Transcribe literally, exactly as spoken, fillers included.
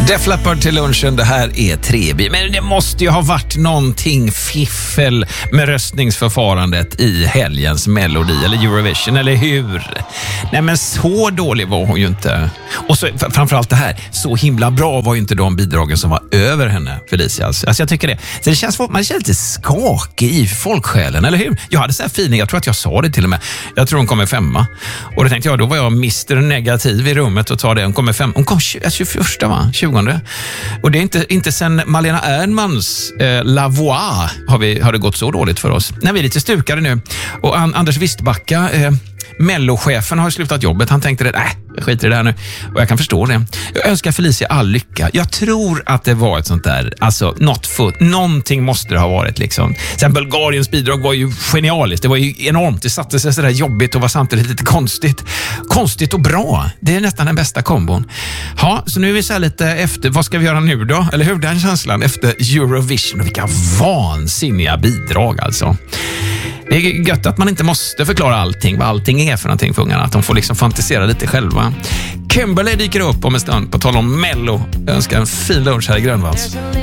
Def Leppard till lunchen, det här är Trebi. Men det måste ju ha varit någonting fiffel med röstningsförfarandet i helgens Melodi eller Eurovision, eller hur? Nej, men så dålig var hon ju inte. Och så, framförallt det här, så himla bra var ju inte de bidragen som var över henne, Felicia. Alltså, jag tycker det. Så det känns, man känns lite skakig i folksjälen, eller hur? Jag hade så här feeling, jag tror att jag sa det till och med. Jag tror hon kommer femma. Och då tänkte jag, då var jag mister Negativ i rummet och tar det. Hon kommer fem. Hon kom tjugoförsta, va? tjugonde. Och det är inte, inte sen Malena Ernmans eh, La Voix har, vi, har det gått så dåligt för oss. Nej, vi är lite stukade nu. Och An- Anders Wistbacka, eh, Mellochefen, har slutat jobbet. Han tänkte det, nej, jag skiter i det här nu. Och jag kan förstå det. Jag önskar Felicia all lycka. Jag tror att det var ett sånt där, alltså, något fot, någonting måste det ha varit liksom. Sen Bulgariens bidrag var ju genialiskt. Det var ju enormt. Det satte sig sådär jobbigt och var samtidigt lite konstigt. Konstigt och bra. Det är nästan den bästa kombon. Ja, så nu är vi så här lite efter, vad ska vi göra nu då? Eller hur, den känslan efter Eurovision. Och vilka vansinniga bidrag alltså. Det är gött att man inte måste förklara allting, vad allting är för någonting för ungarna. Att de får liksom fantisera lite själva. Kimberley dyker upp om en stund på tal om Mello. Jag önskar en fin lunch här i Grönvalls.